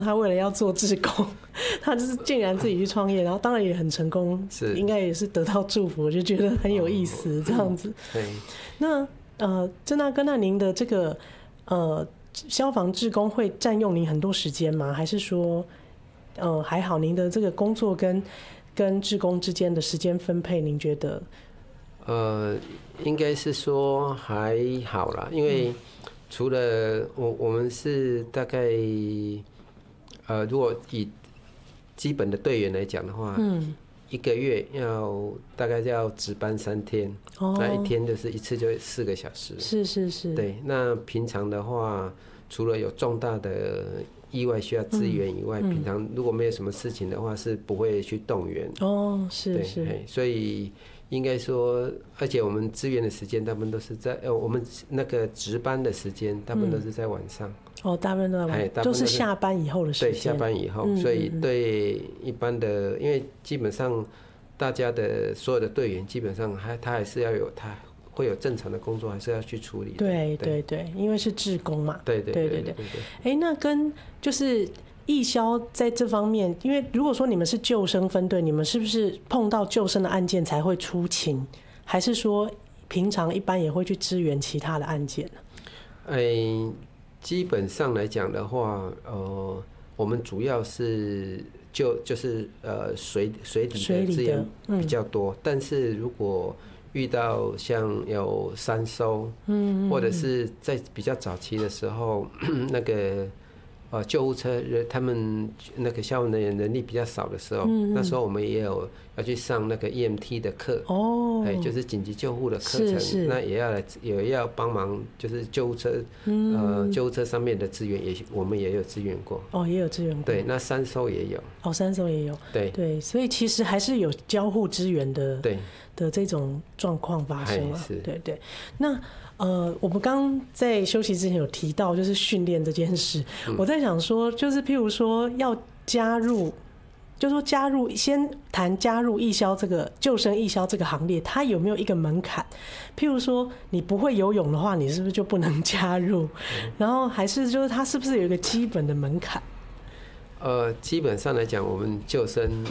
他为了要做志工，他就是竟然自己去创业，然后当然也很成功，应该也是得到祝福，我就觉得很有意思这样子。对，那郑大哥，那您的这个消防志工会占用您很多时间吗？还是说还好？您的这个工作跟志工之间的时间分配，您觉得？ 应该是说还好啦，因为除了我们是大概如果以基本的队员来讲的话，一个月大概要值班3天，那一天就是一次就4个小时。 是。 对，那平常的话，除了有重大的意外需要支援以外，平常如果没有什么事情的话，是不会去动员。 是。 所以应该说，而且我们支援的时间大部分都是在我们那个值班的时间，大部分都是在晚上。 大部分都在晚上，都是下班以后的时间。 对，下班以后，所以对一般的，因为基本上大家的所有的队员，基本上他还是要有他会有正常的工作，还是要去处理的。 对，因为是志工嘛。对。那跟就是义消在这方面，因为如果说你们是救生分队，你们是不是碰到救生的案件才会出勤，还是说平常一般也会去支援其他的案件呢？ 基本上来讲的话，我们主要是就是水底的资源比较多，但是如果遇到像有山搜，或者是在比较早期的时候，那个救护车他们那个消防人员能力比较少的时候，那时候我们也有要去上那个 EMT 的课，就是紧急救护的课程，那也要帮忙，就是救护车，救护车上面的资源我们也有支援过， 也有支援过， 对，那山搜也有， 山搜也有，对，所以其实还是有交互支援的这种状况发生了，对，那。我们刚在休息之前有提到，就是训练这件事。我在想说，就是譬如说要加入，就是说先谈加入义消这个救生义消这个行列，它有没有一个门槛？譬如说你不会游泳的话，你是不是就不能加入？然后还是就是它是不是有一个基本的门槛？ 基本上来讲，我们救生，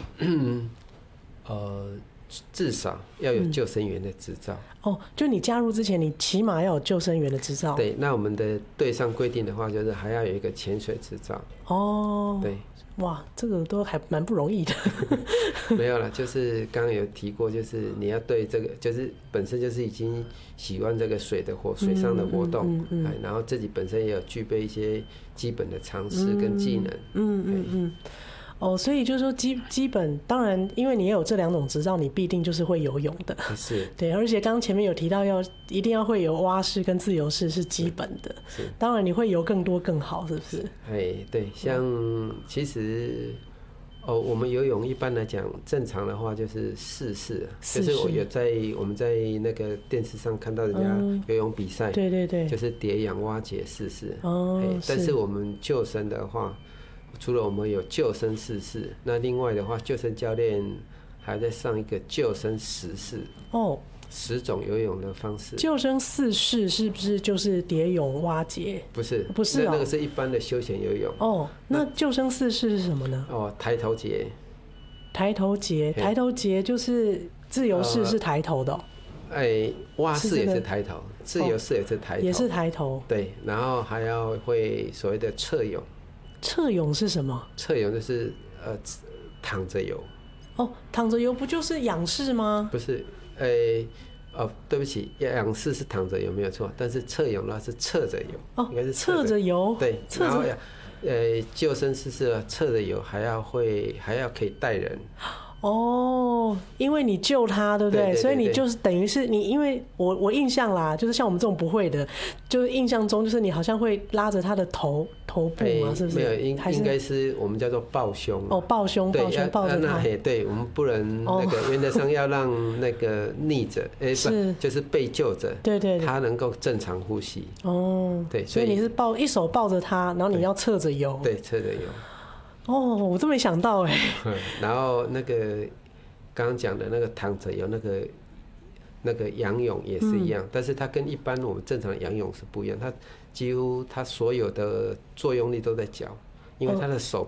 至少要有救生员的执照。 就你加入之前，你起码要有救生员的执照。 对，那我们的队上规定的话，就是还要有一个潜水执照。对， 哇，这个都还蛮不容易的。 没有啦，就是刚刚有提过，就是你要对这个，就是本身就是已经喜欢这个水上的活动，然后自己本身也有具备一些基本的常识跟技能。 所以就是说基本，当然，因为你也有这2种执照，你必定就是会游泳的。 是。对， 而且刚刚前面有提到一定要会游蛙式跟自由式是基本的。是。当然你会游更多更好，是不是？ 对，像其实我们游泳一般来讲，正常的话就是4式，就是我们在那个电视上看到人家游泳比赛， 对， 就是蝶泳、蛙节4式。但是我们救生的话，除了我们有救生4式，那另外的话，救生教练还在上一个救生10式。10种游泳的方式。 救生4式是不是就是蝶泳、蛙节？ 不是，那个是一般的休闲游泳。 那救生4式是什么呢？ 抬头节。 抬头节就是自由式是抬头的。 蛙式也是抬头，自由式也是抬头， 也是抬头。 对，然后还要会所谓的侧泳。 侧泳是什么？ 侧泳就是躺着游。 躺着游不就是仰式吗？ 不是，对不起，仰式是躺着游没有错，但是侧泳的话是侧着游，应该是侧着游。 对，然后救生式是侧着游，还要可以带人。 因为你救他，对不对？ 对， 所以你就是等于是你，因为我印象啦，就是像我们这种不会的，就是印象中就是你好像会拉着他的头部嘛，是不是？ 没有，应该是我们叫做抱胸。 抱胸抱着他。 对，我们不能那个原则上要让那个逆着，就是被救者，对，他能够正常呼吸。对， 所以你是一手抱着他，然后你要侧着游。 对，侧着游。 我都没想到然后那个刚刚讲的那个躺着游那个仰泳也是一样，但是它跟一般我们正常的仰泳是不一样，它几乎它所有的作用力都在脚，因为他的手